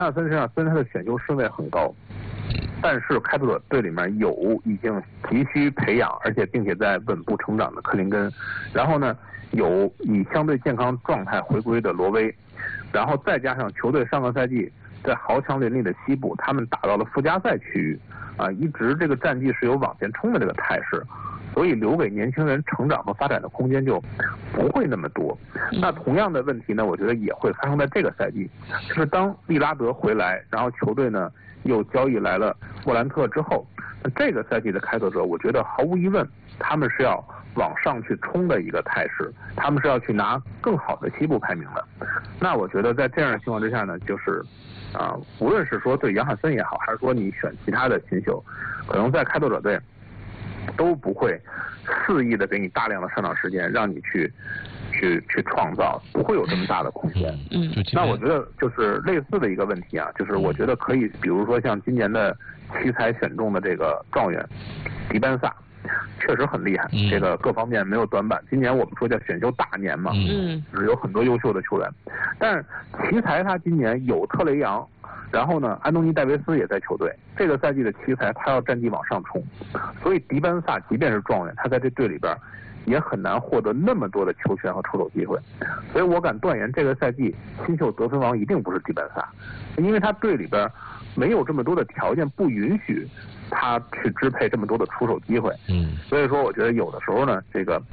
翰森身上虽然他的选秀顺位很高，但是开拓者队里面有已经急需培养，而且并且在稳步成长的克林根，然后呢有以相对健康状态回归的罗威，然后再加上球队上个赛季在豪强林立的西部，他们打到了附加赛区域，一直这个战绩是有往前冲的这个态势，所以留给年轻人成长和发展的空间就不会那么多。那同样的问题呢，我觉得也会发生在这个赛季，就是当利拉德回来，然后球队呢又交易来了莫兰特之后，这个赛季的开拓者，我觉得毫无疑问，他们是要往上去冲的一个态势，他们是要去拿更好的西部排名的。那我觉得在这样的情况之下呢，就是无论是说对杨汉森也好，还是说你选其他的新秀，可能在开拓者队都不会肆意的给你大量的上场时间，让你去创造，不会有这么大的空间。那我觉得就是类似的一个问题啊，就是我觉得可以，比如说像今年的奇才选中的这个状元迪班萨，确实很厉害，这个各方面没有短板。今年我们说叫选秀大年嘛，就是有很多优秀的球员。但是奇才他今年有特雷杨，然后呢，安东尼戴维斯也在球队。这个赛季的奇才他要战绩往上冲，所以迪班萨即便是状元，他在这队里边也很难获得那么多的球权和出手机会。所以我敢断言，这个赛季新秀得分王一定不是迪班萨，因为他队里边没有这么多的条件，不允许他去支配这么多的出手机会。所以说我觉得有的时候呢，这个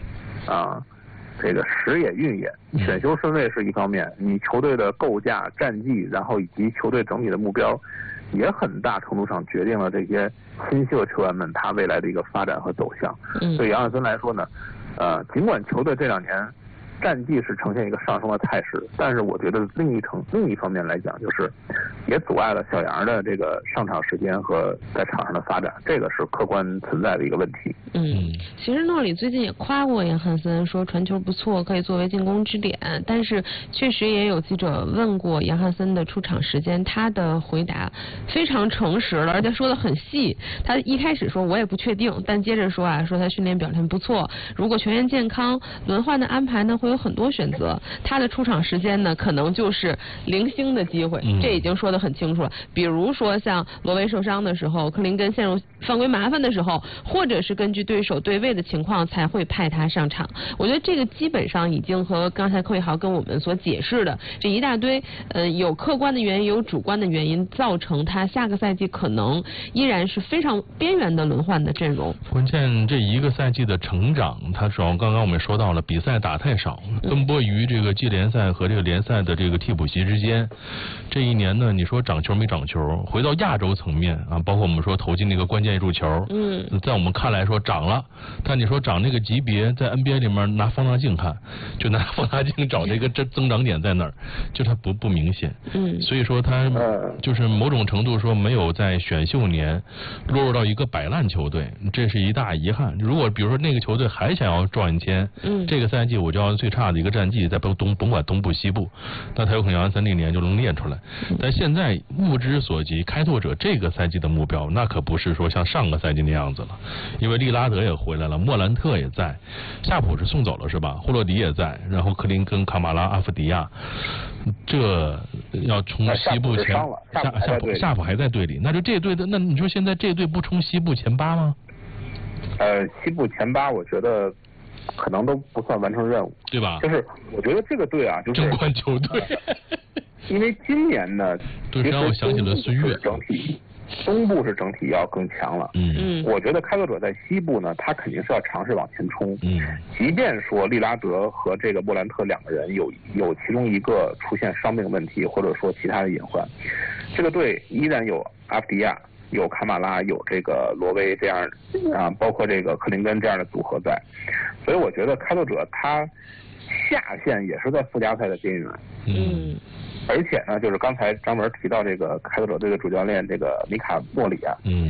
时也运也，选秀顺位是一方面，你球队的构架、战绩，然后以及球队整体的目标，也很大程度上决定了这些新秀球员们他未来的一个发展和走向。对杨汉森来说呢，尽管球队这2年战绩是呈现一个上升的态势，但是我觉得另一方面来讲，就是也阻碍了小杨的这个上场时间和在场上的发展，这个是客观存在的一个问题。 其实诺里最近也夸过杨汉森，说传球不错，可以作为进攻支点，但是确实也有记者问过杨汉森的出场时间，他的回答非常诚实了，而且说的很细。他一开始说我也不确定，但接着说说他训练表现不错，如果全员健康，轮换的安排呢会有很多选择，他的出场时间呢可能就是零星的机会，这已经说得很清楚了。比如说像罗威受伤的时候，克林根陷入犯规麻烦的时候，或者是根据对手对位的情况才会派他上场。我觉得这个基本上已经和刚才柯伟豪跟我们所解释的这一大堆有客观的原因，有主观的原因，造成他下个赛季可能依然是非常边缘的轮换的阵容。 关键这一个赛季的成长，他主要刚刚我们说到了比赛打太少，奔波于这个季联赛和这个联赛的这个替补席之间。这一年呢，你说长球没长球，回到亚洲层面包括我们说投进那个关键入球，在我们看来说涨了，但你说涨那个级别，在 NBA 里面拿放大镜看，就拿放大镜找这个增长点在哪儿，就它不明显。所以说他就是某种程度说没有在选秀年落入到一个摆烂球队，这是一大遗憾。如果比如说那个球队还想要状元签，这个赛季我就要最差的一个战绩，在甭管东部西部，那他有可能杨汉森那年就能练出来。但现在物之所及，开拓者这个赛季的目标那可不是说像上个赛季那样子了，因为利拉德也回来了，莫兰特也在，夏普是送走了是吧？霍洛迪也在，然后克林根、卡马拉、阿夫迪亚，这要冲西部前，夏普还在队里，那就这队的，那你说现在这队不冲西部前8吗？ 西部前8，我觉得可能都不算完成任务， 对吧？ 就是我觉得这个队就是争冠球队， 因为今年呢， 其实让我想起了孙悦， 东部是整体要更强了。我觉得开拓者在西部呢，他肯定是要尝试往前冲。即便说利拉德和这个莫兰特2个人有其中一个出现伤病问题，或者说其他的隐患，这个队依然有阿夫迪亚、有卡马拉、有这个罗威这样包括这个克林根这样的组合在，所以我觉得开拓者他下限也是在附加赛的边缘。而且呢，就是刚才张文提到这个开拓者队的主教练这个米卡诺里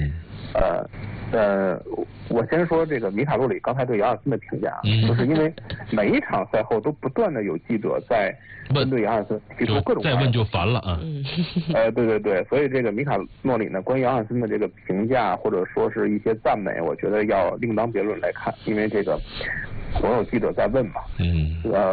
我先说这个米卡诺里刚才对杨汉森的评价，就是因为每一场赛后都不断的有记者在针对杨汉森提出各种再问就烦了对，所以这个米卡诺里呢，关于杨汉森的这个评价或者说是一些赞美，我觉得要另当别论来看，因为这个总有记者在问嘛。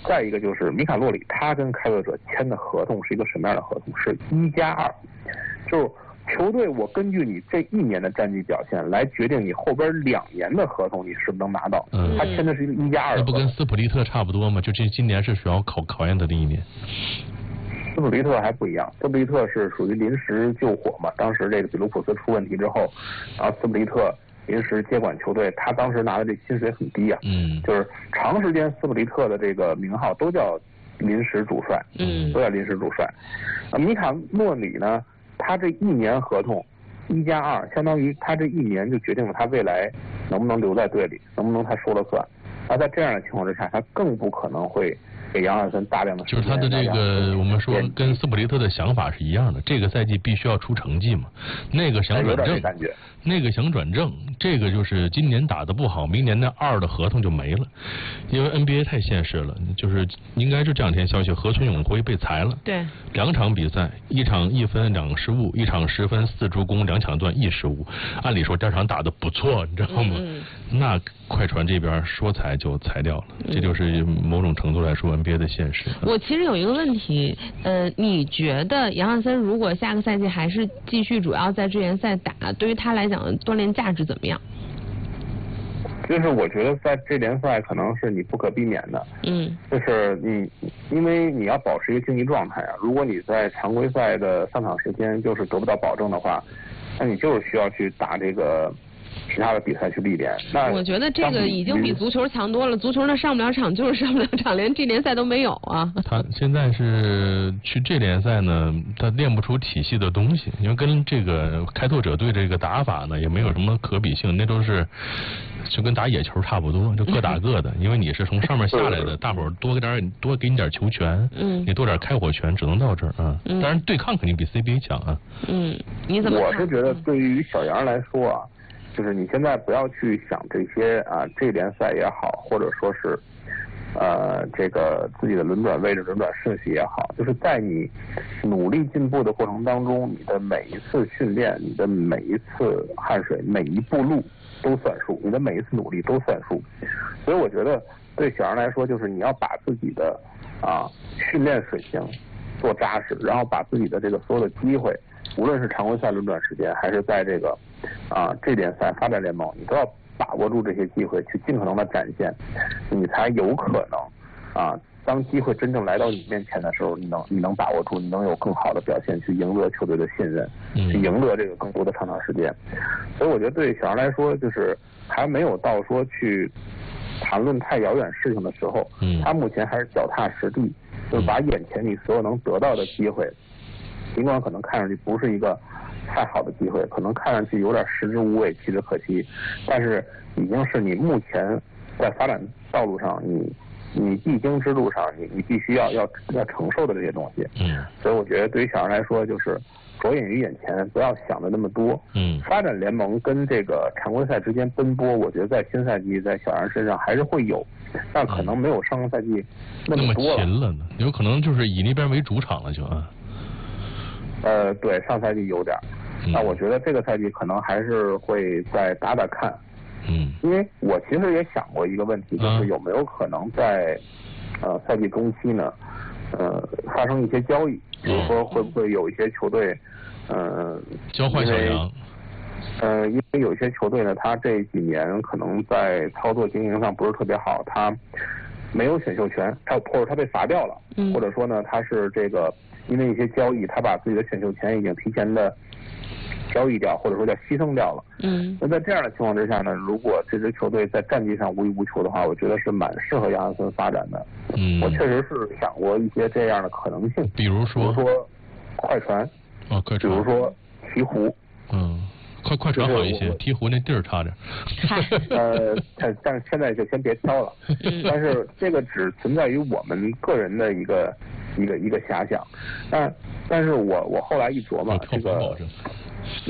再一个就是米卡洛里，他跟开拓者签的合同是一个什么样的合同？是1+2，就是球队我根据你这1年的战绩表现来决定你后边2年的合同你是不是能拿到。他签的是一个1+2的合同。 那不跟斯普利特差不多吗？就今年是需要考验他的1年。 斯普利特还不一样，斯普利特是属于临时救火嘛，当时这个比卢普斯出问题之后，然后斯普利特临时接管球队，他当时拿的这薪水很低啊，就是长时间斯普利特的这个名号都叫临时主帅，都叫临时主帅。米卡诺里呢，他这1年合同1+2，相当于他这1年就决定了他未来能不能留在队里，能不能他说了算。而在这样的情况之下，他更不可能会给杨汉森大量的时间。 就是他的这个，我们说跟斯普利特的想法是一样的，这个赛季必须要出成绩嘛，那个想转正，那个想转正，这个就是今年打得不好，明年那2的合同就没了，因为 NBA 太现实了，就是应该是这2天消息，河村永辉被裁了， 对 ，2场比赛，1场1分2失误，1场10分4助攻，2抢断1失误，按理说这场打得不错，你知道吗？那快船这边说裁就裁掉了，这就是某种程度来说 NBA 的现实。 我其实有一个问题，你觉得杨汉森如果下个赛季还是继续主要在支联赛打，对于他来讲锻炼价值怎么样？ 就是我觉得在这联赛可能是你不可避免的，就是因为你要保持一个竞技状态啊，如果你在常规赛的上场时间就是得不到保证的话，那你就是需要去打这个其他的比赛去历练。那我觉得这个已经比足球强多了，足球那上不了场就是上不了场，连这联赛都没有啊。 他现在是去这联赛呢，他练不出体系的东西，因为跟这个开拓者队这个打法呢也没有什么可比性，那都是就跟打野球差不多，就各打各的。因为你是从上面下来的，大伙儿多给你点球权，你多点开火权，只能到这儿啊。当然对抗肯定比 CBA 强啊。 你怎么看？ 我是觉得对于小杨来说啊，就是你现在不要去想这些啊，这联赛也好，或者说是这个自己的轮转位置、轮转顺序也好，就是在你努力进步的过程当中，你的每一次训练、你的每一次汗水、每一步路都算数，你的每一次努力都算数。所以我觉得对小杨来说，就是你要把自己的训练水平做扎实，然后把自己的这个所有的机会，无论是常规赛轮转时间，还是在这个这联赛发展联盟，你都要把握住这些机会，去尽可能的展现，你才有可能当机会真正来到你面前的时候，你能把握住，你能有更好的表现，去赢得球队的信任，去赢得这个更多的上场时间。所以我觉得对小杨来说，就是还没有到说去谈论太遥远事情的时候，他目前还是脚踏实地，就是把眼前你所有能得到的机会，尽管可能看上去不是一个太好的机会，可能看上去有点食之无味弃之可惜，但是已经是你目前在发展道路上你必经之路上你必须要承受的这些东西。所以我觉得对于小杨来说，就是着眼于眼前，不要想的那么多。发展联盟跟这个常规赛之间奔波，我觉得在新赛季在小杨身上还是会有，但可能没有上个赛季那么多勤了呢，有可能就是以那边为主场了就对，上赛季有点，那我觉得这个赛季可能还是会再打打看。因为我其实也想过一个问题，就是有没有可能在赛季中期呢，发生一些交易，比如说会不会有一些球队交换小杨。 因为有一些球队呢，他这几年可能在操作经营上不是特别好，他没有选秀权，或者他被罚掉了，或者说呢，他是这个因为一些交易，他把自己的选秀权已经提前的交易掉，或者说叫牺牲掉了。那在这样的情况之下呢，如果这支球队在战绩上无欲无求的话，我觉得是蛮适合杨汉森发展的。我确实是想过一些这样的可能性， 比如说快船， 快船， 比如说鹈鹕。 快船好一些，鹈鹕那地儿差点。 但是现在就先别挑了。但是这个只存在于我们个人的一个遐想。但是我后来一琢磨，这个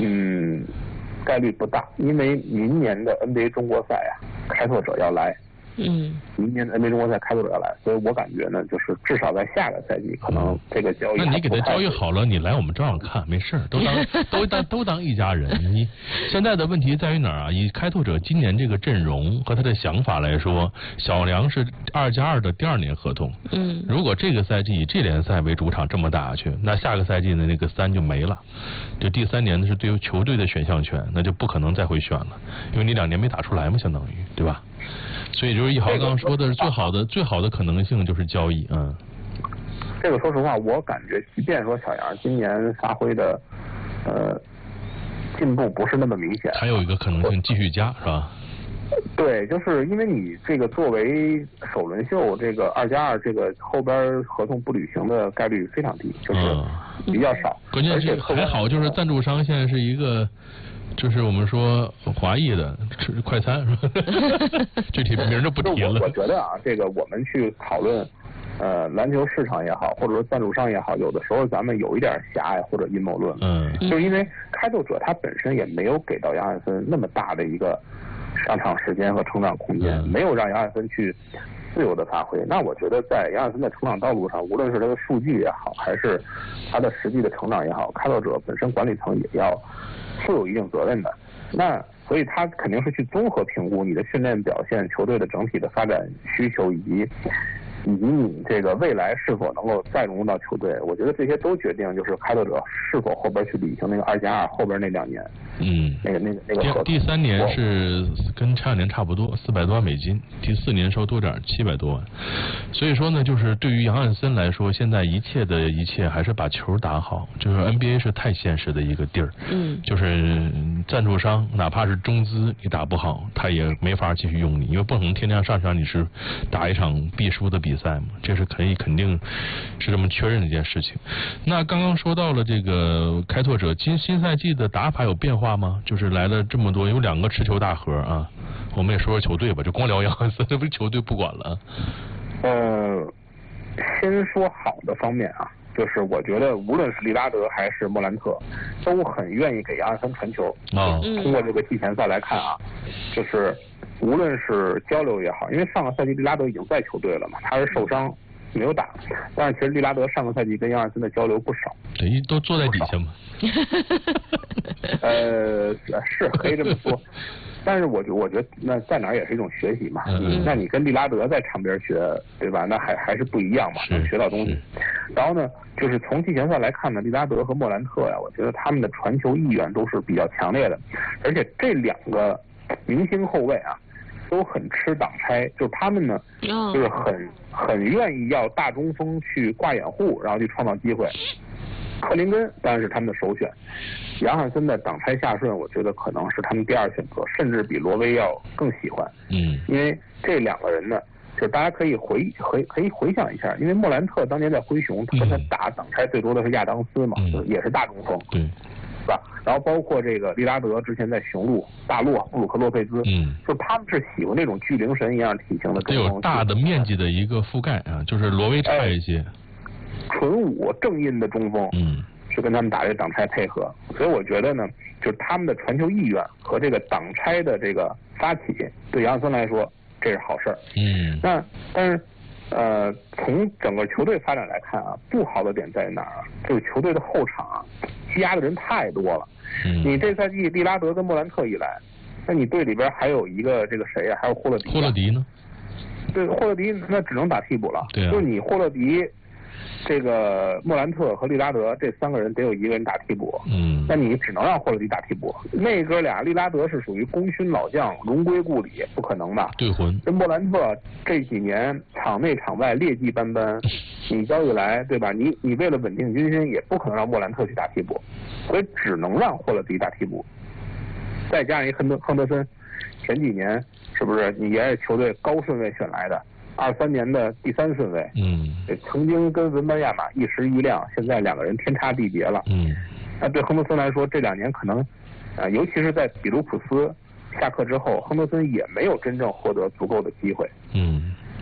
概率不大，因为明年的 NBA 中国赛开拓者要来， 明年的 NBA 中国赛开拓者要来，所以我感觉呢，就是至少在下个赛季，可能这个交易。 那你给他交易好了，你来我们照样看，没事，都当一家人。你现在的问题在于哪儿啊？以开拓者今年这个阵容和他的想法来说，小梁是2+2的第2年合同。如果这个赛季以这联赛为主场这么打下去，那下个赛季的那个3就没了，就第3年的是对于球队的选项权，那就不可能再回选了，因为你2年没打出来嘛，相当于对吧？所以就是一豪刚刚说的是最好的可能性就是交易。 这个说实话，我感觉即便说小杨今年发挥的进步不是那么明显， 还有一个可能性继续加，是吧？ 对，就是因为你这个作为首轮秀，这个2+2这个后边合同不履行的概率非常低，就是比较少。 关键是还好，就是赞助商现在是一个。就是我们说华裔的吃快餐是吧？具体名就不提了。 我觉得啊，这个我们去讨论，篮球市场也好，或者说赞助商也好，有的时候咱们有一点狭隘或者阴谋论。就是因为开拓者他本身也没有给到杨汉森那么大的一个上场时间和成长空间，没有让杨汉森去自由的发挥。那我觉得在杨汉森的成长道路上，无论是他的数据也好，还是他的实际的成长也好，开拓者本身管理层也要负有一定责任的。那所以他肯定是去综合评估你的训练表现、球队的整体的发展需求，以及你这个未来是否能够再融入到球队。我觉得这些都决定就是开拓者是否后边去履行那个2+2后边那2年。那个合同。 第3年是跟前2年差不多，400多万美金，第4年稍多点，700多万。所以说呢，就是对于杨汉森来说，现在一切还是把球打好。就是 NBA 是太现实的一个地儿。就是赞助商哪怕是中资，你打不好，他也没法继续用你，因为不可能天天上场你是打一场必输的比赛嘛，这是肯定是这么确认的一件事情。那刚刚说到了这个开拓者新赛季的打法有变化吗？就是来了这么多，有2个持球大核啊。我们也说说球队吧，就光聊杨汉森，这不是球队不管了。 先说好的方面啊，就是我觉得无论是利拉德还是莫兰特，都很愿意给杨汉森传球。通过这个季前赛来看啊，就是无论是交流也好，因为上个赛季利拉德已经在球队了嘛，他是受伤没有打，但是其实利拉德上个赛季跟杨汉森的交流不少。 对，都坐在底下嘛。 是可以这么说，但是我觉得那在哪儿也是一种学习嘛。那你跟利拉德在场边学，对吧？那还是不一样嘛，能学到东西。然后呢，就是从季前赛来看呢，利拉德和莫兰特呀，我觉得他们的传球意愿都是比较强烈的，而且这2个明星后卫啊，都很吃挡拆，就是他们呢，就是很愿意要大中锋去挂掩护，然后去创造机会。克林根当然是他们的首选，杨汉森的挡拆下顺，我觉得可能是他们第2选择，甚至比罗威要更喜欢。因为这2个人呢，就是大家可以回想一下，因为莫兰特当年在灰熊，他跟他打挡拆最多的是亚当斯嘛，也是大中锋，是吧？然后包括这个利拉德之前在雄鹿、大洛、布鲁克洛佩兹，就他们是喜欢这种巨灵神一样体型的中锋， 有大的面积的一个覆盖啊，就是罗威差一些。 纯武正印的中锋，是跟他们打这个挡拆配合，所以我觉得呢，就是他们的传球意愿和这个挡拆的这个发起，对杨汉森来说这是好事儿。那但是从整个球队发展来看啊，不好的点在哪儿啊？就是球队的后场啊，积压的人太多了。你这赛季利拉德跟莫兰特一来，那你队里边还有一个这个谁呀？还有霍勒迪。 霍勒迪呢？ 对，霍勒迪那只能打替补了。 对啊。 就是你霍勒迪。这个莫兰特和利拉德这3个人得有1个人打替补，那你只能让霍勒迪打替补。那哥俩，利拉德是属于功勋老将，荣归故里，不可能的。 对魂。 这莫兰特这几年场内场外劣迹斑斑，你交易来，对吧？你为了稳定军心，也不可能让莫兰特去打替补，所以只能让霍勒迪打替补。再加上一亨德森，前几年是不是你也是球队高顺位选来的？23年的第3顺位，曾经跟文班亚马一时瑜亮，现在2个人天差地别了。那对亨德森来说，这2年可能，尤其是在比卢普斯下课之后，亨德森也没有真正获得足够的机会。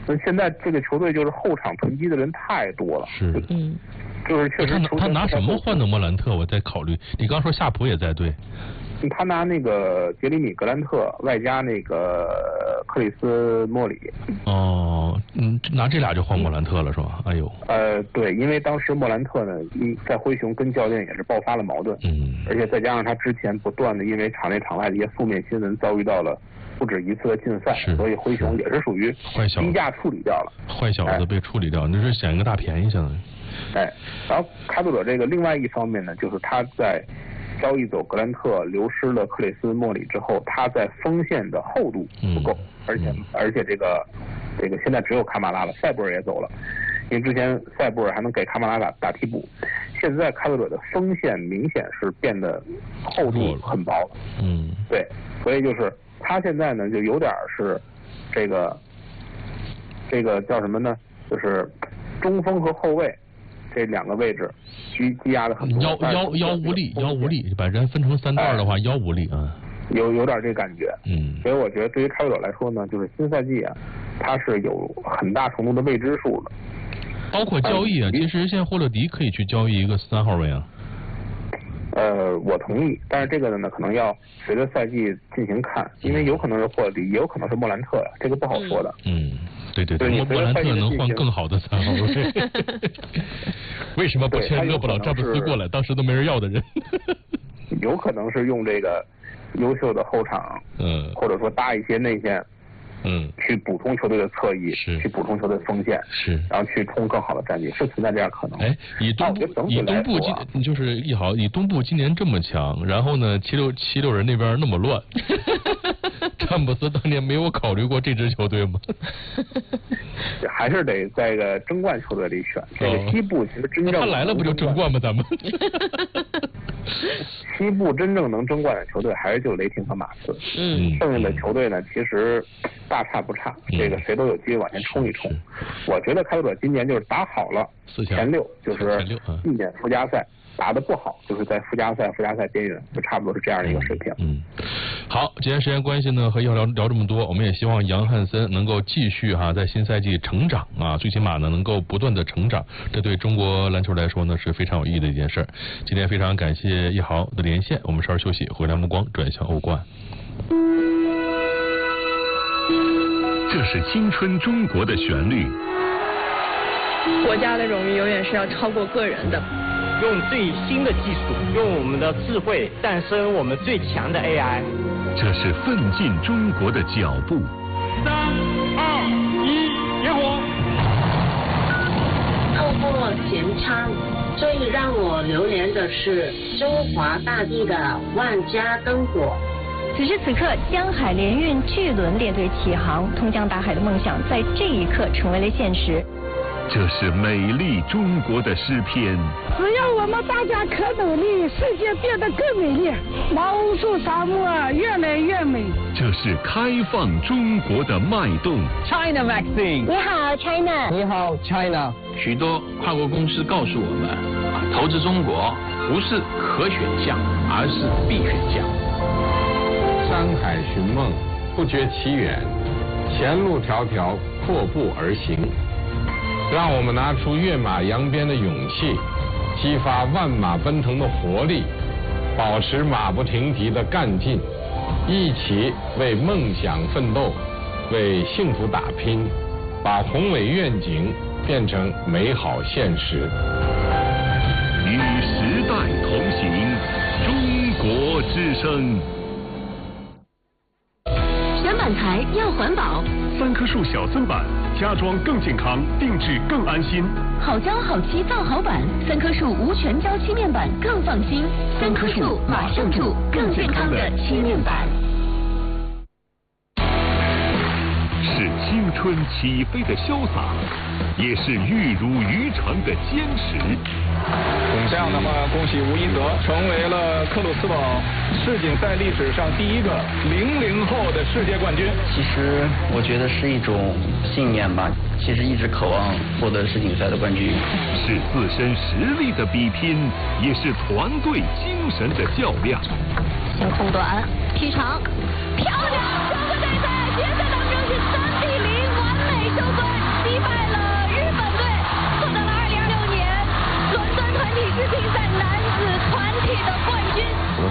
那现在这个球队就是后场囤积的人太多了。 是， 就是确实他拿什么换的莫兰特？我在考虑。你刚说夏普也在队。 他拿那个杰里米·格兰特外加那个克里斯·莫里。 哦，拿这俩就换莫兰特了是吧？哎呦。 对，因为当时莫兰特呢，在灰熊跟教练也是爆发了矛盾。而且再加上他之前不断的因为场内场外的一些负面新闻遭遇到了不止一次的禁赛，所以灰熊也是属于低价处理掉了。 坏小子被处理掉，那是捡个大便宜相当于。 然后开拓者这个另外一方面呢，就是他在交易走格兰特，流失了克里斯·莫里之后，他在锋线的厚度不够，而且这个现在只有卡马拉了，塞布尔也走了，因为之前塞布尔还能给卡马拉打替补，现在开拓者的锋线明显是变得厚度很薄了。对，所以就是他现在呢就有点是这个叫什么呢？就是中锋和后卫这两个位置积压的很多， 腰无力，把人分成3段的话，腰无力啊， 有点这感觉。所以我觉得对于开拓者来说呢，就是新赛季啊，它是有很大程度的未知数的， 包括交易啊。其实现在霍勒迪可以去交易一个3号位啊。 我同意，但是这个呢，可能要随着赛季进行看，因为有可能是霍勒迪，也有可能是莫兰特呀，这个不好说的。 对，莫兰特能换更好的3号位。为什么不签勒布朗·詹姆斯过来？当时都没人要的人。 有可能是用这个优秀的后场，或者说搭一些内线，去补充球队的侧翼，去补充球队锋线，然后去冲更好的战绩，是存在这样可能。 以东部就是以东部今年这么强，然后呢76人那边那么乱。詹姆斯当年没有考虑过这支球队吗？ 还是得在一个争冠球队里选。这个西部其实真正他来了不就争冠吗？咱们西部真正能争冠的球队还是就雷霆和马刺。剩下的球队呢，其实大差不差，这个谁都有机会往前冲一冲。我觉得开拓者今年就是打好了前6，就是避免附加赛。打得不好，就是在附加赛边缘，就差不多是这样的一个水平。 好，既然时间关系呢，和要聊这么多，我们也希望杨汉森能够继续在新赛季成长啊，最起码呢能够不断的成长，这对中国篮球来说呢是非常有意义的一件事。今天非常感谢一豪的连线，我们稍事休息，回来目光转向欧冠。 这是青春中国的旋律。 国家的荣誉永远是要超过个人的。 用最新的技术，用我们的智慧诞生我们最强的 AI。 这是奋进中国的脚步。 3、2、1，点火！ 透过前舱，最让我流连的是中华大地的万家灯火。 此时此刻，江海联运巨轮列队起航，通江达海的梦想在这一刻成为了现实。 这是美丽中国的诗篇。 只要我们大家可努力，世界变得更美丽，毛树沙漠越来越美。 这是开放中国的脉动。 China Vaccine。 你好 China。 你好 China。 许多跨国公司告诉我们，投资中国不是可选项，而是必选项。 山海寻梦，不觉其远；前路迢迢，阔步而行。让我们拿出跃马扬鞭的勇气，激发万马奔腾的活力，保持马不停蹄的干劲，一起为梦想奋斗，为幸福打拼，把宏伟愿景变成美好现实。 与时代同行，中国之声。 选板材要环保 ，3棵树小森板，家装更健康，定制更安心。 好胶好漆造好板，3棵树无全胶漆面板更放心。3棵树马上住更健康的漆面板。 是青春起飞的潇洒，也是玉如于成的坚持。 这样的话，恭喜吴一泽成为了克鲁斯堡世锦赛历史上第一个00后的世界冠军。 其实我觉得是一种信念吧，其实一直渴望获得世锦赛的冠军。 是自身实力的比拼，也是团队精神的较量。 先空短，劈长，漂亮！整个比赛决赛当中是3比0完美收官。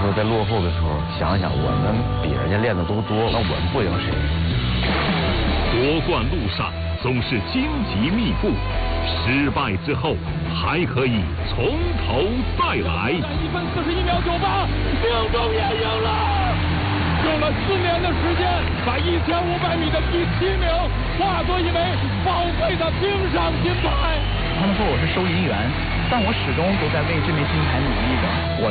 时候在落后的时候，想想我们比人家练的都多，那我们不赢谁？ 夺冠路上总是荆棘密布，失败之后还可以从头再来。 1分41秒98，命中也赢了。用了4年的时间，把1500米的第7名化作一枚宝贵的冰上金牌。 他们说我是收银员，但我始终都在为这枚金牌努力着。我